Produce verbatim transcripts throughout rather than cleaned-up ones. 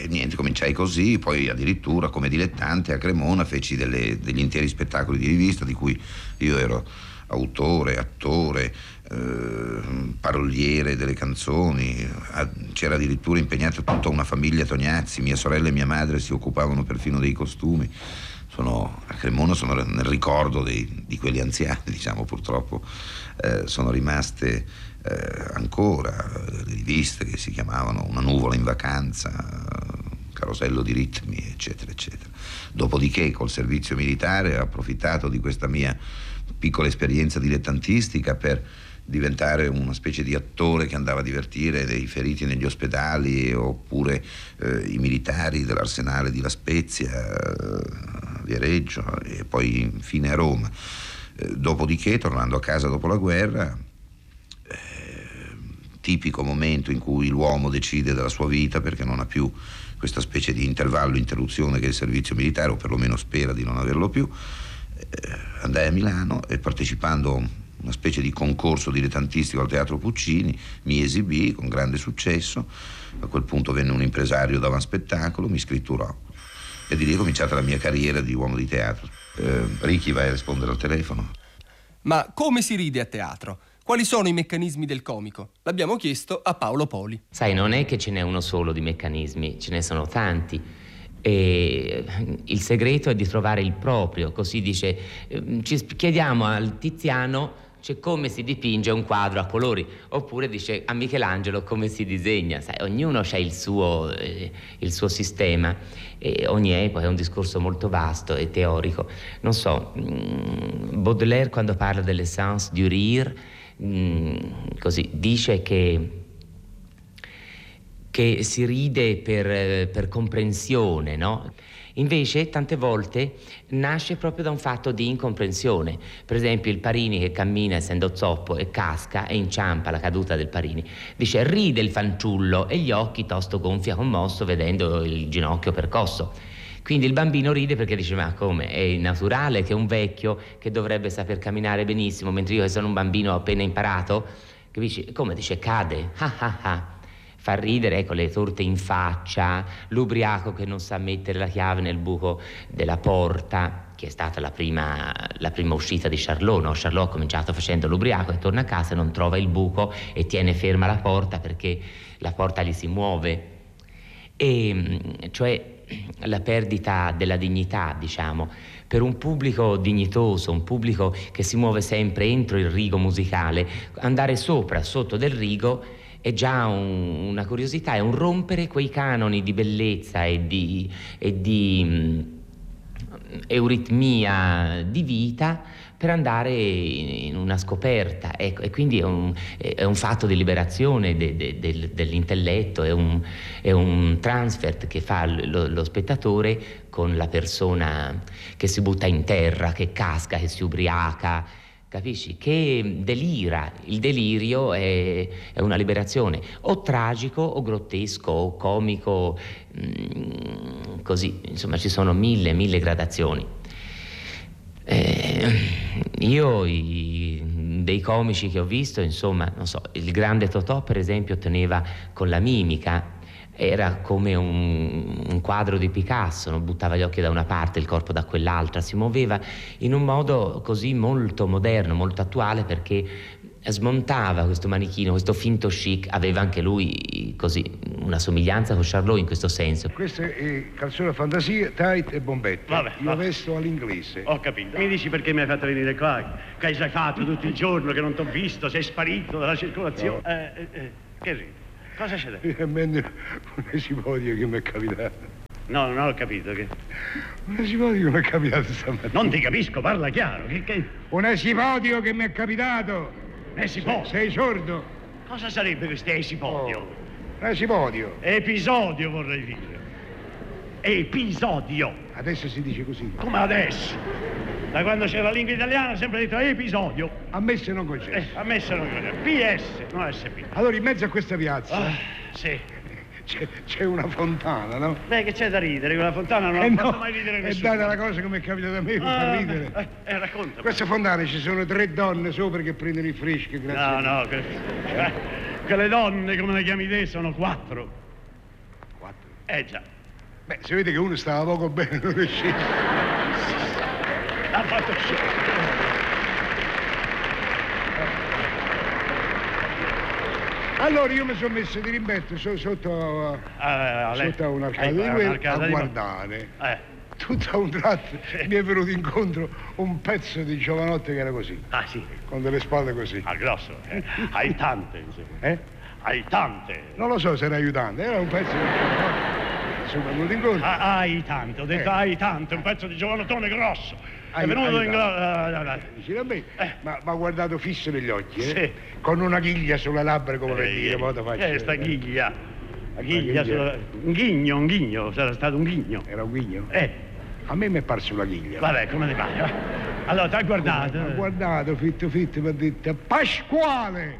e niente, cominciai così, poi addirittura come dilettante a Cremona feci delle, degli interi spettacoli di rivista di cui io ero autore, attore, eh, paroliere delle canzoni. C'era addirittura impegnata tutta una famiglia Tognazzi, mia sorella e mia madre si occupavano perfino dei costumi. Sono, a Cremona sono nel ricordo dei, di quelli anziani, diciamo, purtroppo eh, sono rimaste eh, ancora le riviste che si chiamavano Una nuvola in vacanza, Carosello di ritmi, eccetera, eccetera. Dopodiché col servizio militare ho approfittato di questa mia piccola esperienza dilettantistica per diventare una specie di attore che andava a divertire dei feriti negli ospedali, oppure eh, i militari dell'arsenale di La Spezia, eh, Viareggio, e poi infine a Roma. Eh, dopodiché, tornando a casa dopo la guerra, eh, tipico momento in cui l'uomo decide della sua vita perché non ha più questa specie di intervallo, interruzione che è il servizio militare, o perlomeno spera di non averlo più, eh, andai a Milano e, partecipando una specie di concorso dilettantistico al Teatro Puccini, mi esibì con grande successo. A quel punto venne un impresario da un spettacolo, mi scritturò e di lì è cominciata la mia carriera di uomo di teatro. eh, Ricky, vai a rispondere al telefono. Ma come si ride a teatro? Quali sono i meccanismi del comico? L'abbiamo chiesto a Paolo Poli. Sai, non è che ce n'è uno solo di meccanismi, ce ne sono tanti. E il segreto è di trovare il proprio. Così dice, ci chiediamo al Tiziano, cioè, come si dipinge un quadro a colori, oppure dice a Michelangelo come si disegna. Sai, ognuno ha il suo, eh, il suo sistema, e ogni epoca è un discorso molto vasto e teorico. Non so, mh, Baudelaire, quando parla dell'essence du rire, mh, così dice che che si ride per, per comprensione, no? Invece tante volte nasce proprio da un fatto di incomprensione. Per esempio il Parini che cammina essendo zoppo e casca e inciampa la caduta del Parini. Dice ride il fanciullo e gli occhi tosto gonfia commosso vedendo il ginocchio percosso. Quindi il bambino ride perché dice ma come, è naturale che un vecchio che dovrebbe saper camminare benissimo, mentre io che sono un bambino ho appena imparato, capisci? Come dice cade, ah ah ah. Fa ridere, ecco, le torte in faccia, l'ubriaco che non sa mettere la chiave nel buco della porta, che è stata la prima, la prima uscita di Charlot, no? Charlot ha cominciato facendo l'ubriaco e torna a casa e non trova il buco e tiene ferma la porta perché la porta gli si muove. E cioè la perdita della dignità, diciamo, per un pubblico dignitoso, un pubblico che si muove sempre entro il rigo musicale, andare sopra, sotto del rigo è già un, una curiosità, è un rompere quei canoni di bellezza e di, e di mh, euritmia di vita per andare in una scoperta, ecco, e quindi è un, è un fatto di liberazione de, de, de, dell'intelletto, è un, è un transfert che fa lo, lo spettatore con la persona che si butta in terra, che casca, che si ubriaca, capisci? Che delira. Il delirio è, è una liberazione, o tragico o grottesco o comico, mh, così, insomma ci sono mille, mille gradazioni. Eh, io i, dei comici che ho visto, insomma, non so, il grande Totò per esempio teneva con la mimica, era come un, un quadro di Picasso, non buttava gli occhi da una parte, il corpo da quell'altra, si muoveva in un modo così molto moderno, molto attuale, perché smontava questo manichino, questo finto chic. Aveva anche lui così una somiglianza con Charlot in questo senso. Questa è canzone fantasia, tight e bombette. Vabbè, io vabbè. vesto all'inglese. Ho capito. Mi dici perché mi hai fatto venire qua? Che hai già fatto tutto il giorno, che non t'ho visto, sei sparito dalla circolazione. No. Eh, eh, eh, che ridi? Cosa c'è da? A me un esipodio che mi è capitato. No, non ho capito che. Un esipodio che mi è capitato stamattina. Non ti capisco, parla chiaro. Che, che... Un esipodio che mi è capitato. Esipodio? Sei, sei sordo? Cosa sarebbe questo esipodio? Oh, un esipodio. Episodio vorrei dire. Episodio. Adesso si dice così. Come adesso? Da quando c'era la lingua italiana ho sempre detto episodio. A me se non concesso. Eh, a me se non concesso. P S, non S P. Allora in mezzo a questa piazza. Ah, sì. C'è, c'è una fontana, no? Beh, che c'è da ridere? Quella fontana non eh ha no, fatto mai ridere nessuno. È data la cosa che mi è capitata a me, mi ah, fa ridere. Eh, eh racconta. Questa fontana ci sono tre donne sopra che prendono il fresco, grazie. No, no, que... eh, quelle donne, come le chiami te, sono quattro. Quattro? Eh già. Beh, si vede che uno stava poco bene, non riusciva. Ha fatto scemo. Allora io mi sono messo di rimbetto so, sotto, eh, sotto a un'arcata ecco, di quello un'arcata a di- guardare. Eh. Tutto a un tratto mi è venuto incontro un pezzo di giovanotte che era così, Ah, sì. con delle spalle così. Ah, grosso. Eh. Hai tante, insomma. Eh? Hai tante. Non lo so se era aiutante, era un pezzo di giovanotte. Insomma, è venuto incontro. Ah, hai tante, ho detto Eh. hai tante, un pezzo di giovanottone grosso. È Hai- venuto hai in tante. grosso. Vicino a me, Eh. ma mi ha guardato fisso negli occhi, eh? Sì. Con una ghiglia sulle labbra come per dire, poi te faccio. Eh, sta ghiglia. La ghiglia, ghiglia. sulla- un ghigno, un ghigno, sarà stato un ghigno. Era un ghigno? Eh, A me mi è parso una ghiglia. vabbè, come ti pare? va? Allora, ti ha guardato. Mi ha guardato, fitto fitto, mi ha detto Pasquale!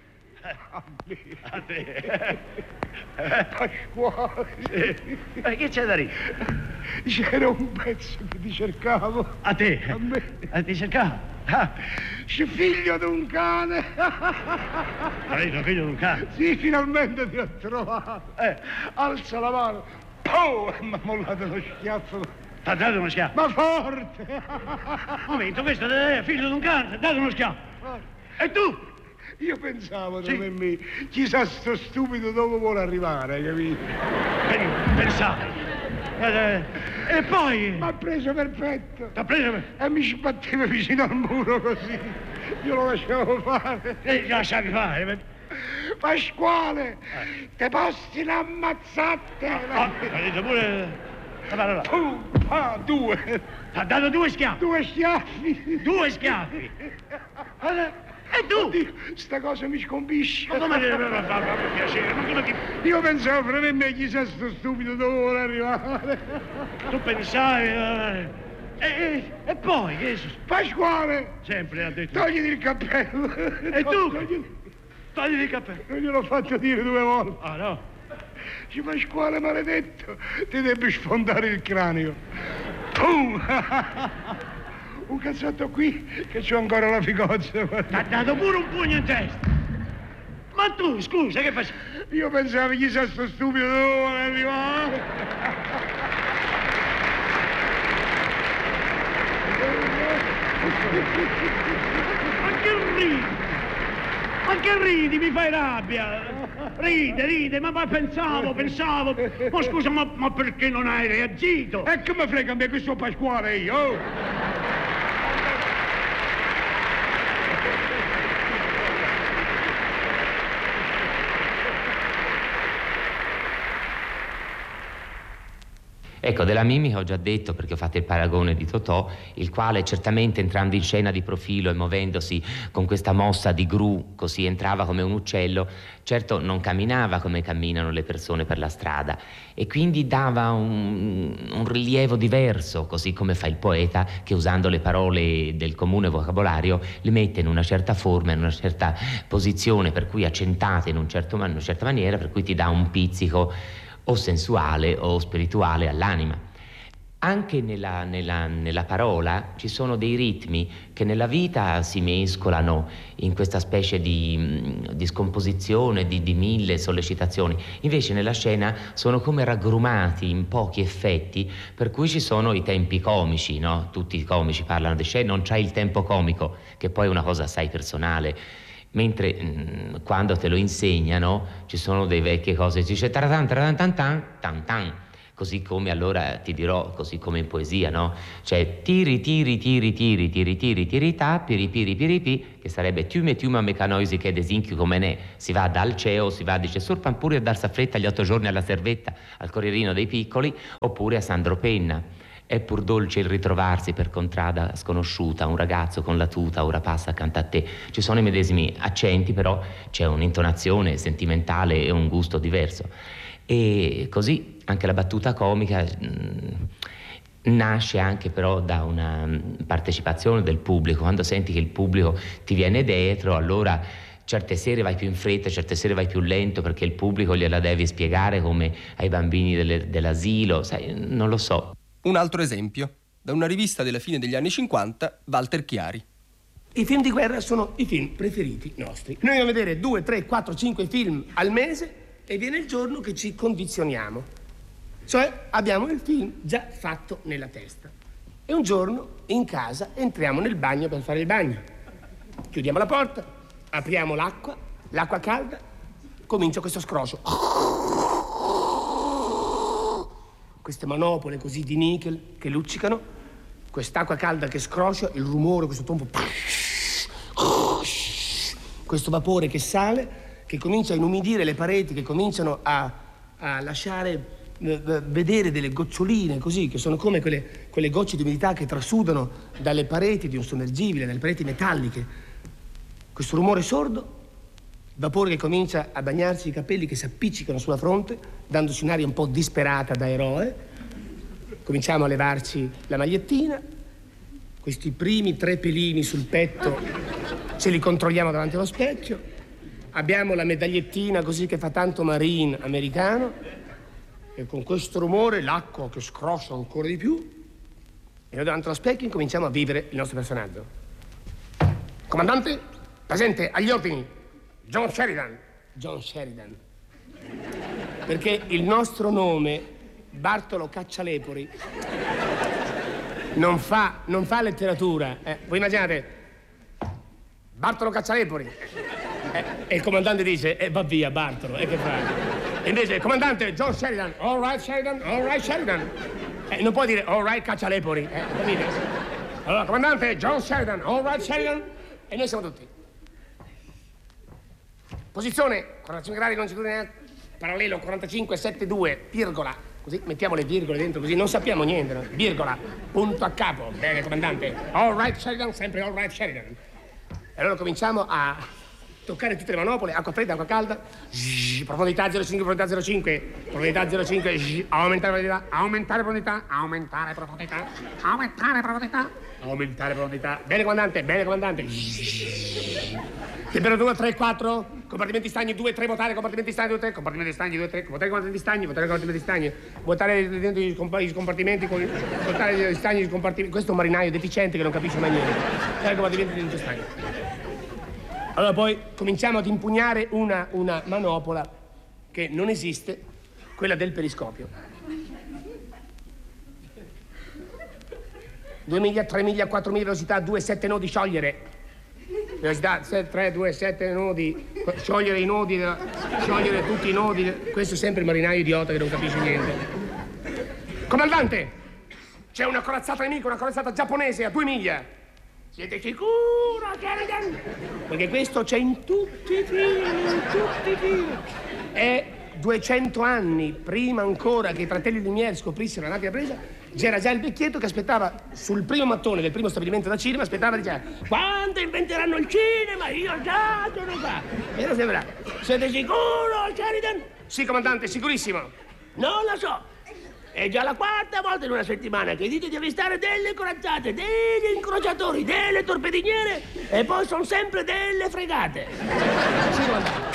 A te. Pasquale! Eh, che c'è da ridere? C'era un pezzo che ti cercavo. A te? A me. A ti cercavo? Ah, Sei figlio di un cane! sei figlio di un cane. Sì, finalmente ti ho trovato! Eh, Alza la mano! Pow! E mi ha mollato uno schiaffo! ti ha dato uno schiaffo. Ma forte! Un momento, questo è figlio di un cane, ti ha dato uno schiaffo. E tu? Io pensavo Sì. per me, chissà sto stupido dove vuole arrivare, hai capito? Pen- Pensavi. Eh, eh, E poi? Mi ha preso per petto T'ha preso per... e mi sbatteva vicino al muro così. Io lo lasciavo fare. E lasciavi fare. Pasquale, te posti l'ammazzate! Ah, ha detto pure... la parola. Pum, ah, due, Ti ha dato due schiaffi. due schiaffi. Due schiaffi. Eh, E tu? Oddio, sta cosa mi scompisce. Ma come ti fa per piacere? Ma come ti... Io pensavo fra me chissà sto stupido dove vuole arrivare. Tu pensavi... eh, E, e, e poi, che è successo? Pasquale, Sempre ha detto... togliti il cappello. E tu? Togliti- Togli il cappello. Non gliel'ho fatto dire due volte. Ah, no? Dice, Pasquale maledetto, ti devi sfondare il cranio. Pum! Un cazzotto qui, che c'ho ancora la figozza. Ti ha dato pure un pugno in testa. Ma tu, scusa, che facevi? Io pensavo chissà sto stupido dove vuole arrivare. Ma che ridi? Ma che ridi? Mi fai rabbia? Ride, ride, ma, ma pensavo, pensavo. Ma scusa, ma, ma perché non hai reagito? E che mi frega a me questo Pasquale io? oh? Ecco, della mimica ho già detto, perché ho fatto il paragone di Totò, il quale certamente entrando in scena di profilo e muovendosi con questa mossa di gru, così entrava come un uccello, certo non camminava come camminano le persone per la strada e quindi dava un, un rilievo diverso, così come fa il poeta che usando le parole del comune vocabolario le mette in una certa forma, in una certa posizione, per cui accentate in, un certo, in una certa maniera, per cui ti dà un pizzico o sensuale o spirituale all'anima. Anche nella, nella, nella parola ci sono dei ritmi che nella vita si mescolano in questa specie di, di scomposizione, di, di mille sollecitazioni. Invece nella scena sono come raggrumati in pochi effetti, per cui ci sono i tempi comici, no? Tutti i comici parlano di scena, non c'è il tempo comico, che poi è una cosa assai personale. Mentre mh, quando te lo insegnano ci sono delle vecchie cose, si dice taratan taratan tan tan tan tan, così come allora ti dirò, così come in poesia, no? Cioè tiri tiri tiri tiri tiri tiri tiri ta piri piri piri pi, che sarebbe tiume tiuma mecanoisi che desinchi come ne, si va dal ceo, si va dice surpan pure a dar saffretta agli otto giorni alla servetta, al Corrierino dei Piccoli, oppure a Sandro Penna. È pur dolce il ritrovarsi per contrada sconosciuta, un ragazzo con la tuta ora passa accanto a te. Ci sono i medesimi accenti, però c'è un'intonazione sentimentale e un gusto diverso. E così anche la battuta comica mh, nasce anche però da una partecipazione del pubblico. Quando senti che il pubblico ti viene dietro, allora certe sere vai più in fretta, certe sere vai più lento, perché il pubblico gliela devi spiegare come ai bambini delle, dell'asilo, sai, non lo so. Un altro esempio, da una rivista della fine degli anni cinquanta, Walter Chiari. I film di guerra sono i film preferiti nostri. Noi andiamo a vedere due, tre, quattro, cinque film al mese e viene il giorno che ci condizioniamo. Cioè abbiamo il film già fatto nella testa. E un giorno in casa entriamo nel bagno per fare il bagno. Chiudiamo la porta, apriamo l'acqua, l'acqua calda, comincia questo scroscio. Queste manopole così di nickel che luccicano, quest'acqua calda che scroscia, il rumore, questo tonfo, questo vapore che sale, che comincia a inumidire le pareti, che cominciano a, a lasciare vedere delle goccioline così, che sono come quelle, quelle gocce di umidità che trasudano dalle pareti di un sommergibile, dalle pareti metalliche. Questo rumore sordo, vapore che comincia a bagnarsi i capelli che si appiccicano sulla fronte, dandosi un'aria un po' disperata da eroe. Cominciamo a levarci la magliettina, questi primi tre pelini sul petto ce li controlliamo davanti allo specchio, abbiamo la medagliettina così che fa tanto marine americano, e con questo rumore l'acqua che scroscia ancora di più, e noi davanti allo specchio incominciamo a vivere il nostro personaggio. Comandante, presente agli ordini, John Sheridan. John Sheridan. Perché il nostro nome, Bartolo Caccialepori, non fa, non fa letteratura. Eh, voi immaginate, Bartolo Caccialepori. Eh, e il comandante dice, eh, va via Bartolo, e che fa? E invece il comandante John Sheridan, all right Sheridan, all right Sheridan. Eh, non puoi dire all right Caccialepori, eh, capite? Allora, comandante John Sheridan, all right Sheridan, e noi siamo tutti. Posizione, quarantacinque gradi, longitudine, parallelo, quarantacinque, sette, due, virgola. Così mettiamo le virgole dentro, così non sappiamo niente, no? Virgola, punto a capo. Bene, comandante. All right Sheridan, sempre all right Sheridan. E allora cominciamo a toccare tutte le manopole, acqua fredda, acqua calda, zzz, profondità zero virgola cinque, profondità zero virgola cinque, profondità zero virgola cinque, zzz, aumentare profondità, aumentare profondità, aumentare profondità, aumentare profondità, aumentare profondità. Bene comandante, bene comandante. Zzz. Temperatura tre quattro, compartimenti stagni due tre, votare, compartimenti stagni due tre, compartimenti stagni due tre, votare compartimenti stagni, votare compartimenti stagni, votare dentro i compartimenti, votare gli stagni, i compartimenti. Questo è un marinaio deficiente che non capisce mai niente. Votare compartimenti dentro i stagni. Allora poi cominciamo ad impugnare una, una manopola che non esiste, quella del periscopio. Due miglia, tre miglia, quattro miglia, velocità, due, sette nodi, sciogliere. Velocità, tre, due, sette nodi, sciogliere i nodi, sciogliere tutti i nodi. Questo è sempre il marinaio idiota che non capisce niente. Comandante, c'è una corazzata nemica, una corazzata giapponese a due miglia. Siete sicuro, Sheridan? Perché questo c'è in tutti i film, in tutti i film. E duecento anni prima ancora che i fratelli Lumière scoprissero la nave da presa, c'era già il vecchietto che aspettava sul primo mattone del primo stabilimento da cinema, aspettava e diceva: quando inventeranno il cinema, io già sono qua. E lo sembra. Siete sicuro, Sheridan? Sì, comandante, sicurissimo. Non lo so. È già la quarta volta in una settimana che dite di avvistare delle corazzate, degli incrociatori, delle torpediniere e poi sono sempre delle fregate. Sì, comandante.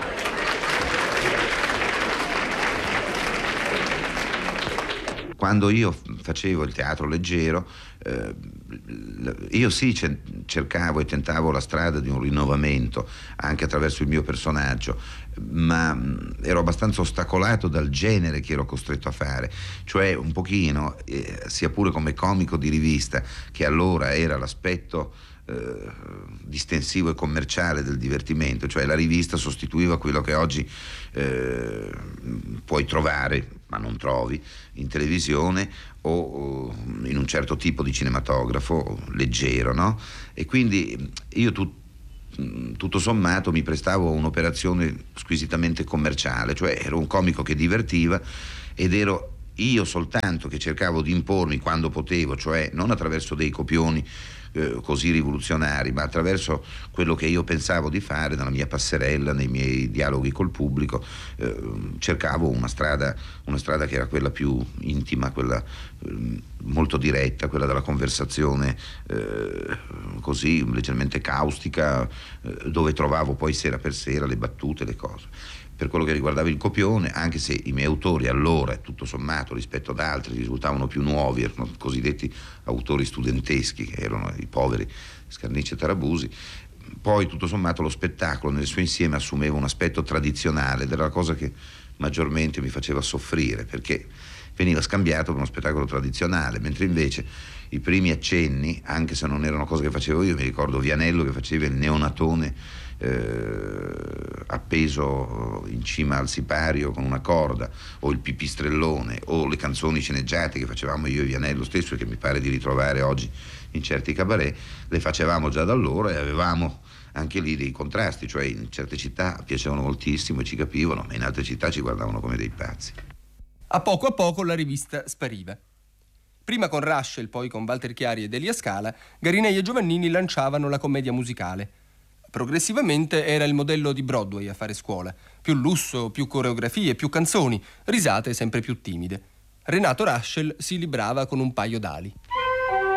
Quando io facevo il teatro leggero, eh, io sì cercavo e tentavo la strada di un rinnovamento anche attraverso il mio personaggio, ma ero abbastanza ostacolato dal genere che ero costretto a fare, cioè un pochino, eh, sia pure come comico di rivista, che allora era l'aspetto eh, distensivo e commerciale del divertimento, cioè la rivista sostituiva quello che oggi eh, puoi trovare, ma non trovi, in televisione o, o in un certo tipo di cinematografo leggero, no? E quindi io tut, tutto sommato mi prestavo a un'operazione squisitamente commerciale, cioè ero un comico che divertiva ed ero io soltanto che cercavo di impormi quando potevo, cioè non attraverso dei copioni eh, così rivoluzionari, ma attraverso quello che io pensavo di fare nella mia passerella, nei miei dialoghi col pubblico. Eh, cercavo una strada, una strada che era quella più intima, quella eh, molto diretta, quella della conversazione eh, così leggermente caustica, eh, dove trovavo poi sera per sera le battute, le cose. Per quello che riguardava il copione, anche se i miei autori allora, tutto sommato, rispetto ad altri, risultavano più nuovi, erano cosiddetti autori studenteschi, che erano i poveri Scarnicci e Tarabusi, poi tutto sommato lo spettacolo nel suo insieme assumeva un aspetto tradizionale ed era la cosa che maggiormente mi faceva soffrire, perché veniva scambiato per uno spettacolo tradizionale, mentre invece i primi accenni, anche se non erano cose che facevo io, mi ricordo Vianello che faceva il neonatone eh, appeso in cima al sipario con una corda, o il pipistrellone, o le canzoni sceneggiate che facevamo io e Vianello stesso e che mi pare di ritrovare oggi in certi cabaret, le facevamo già da allora e avevamo anche lì dei contrasti, cioè in certe città piacevano moltissimo e ci capivano, ma in altre città ci guardavano come dei pazzi. A poco a poco la rivista spariva. Prima con Raschel, poi con Walter Chiari ed Elia Scala, Garinei e Giovannini lanciavano la commedia musicale. Progressivamente era il modello di Broadway a fare scuola. Più lusso, più coreografie, più canzoni, risate sempre più timide. Renato Raschel si librava con un paio d'ali.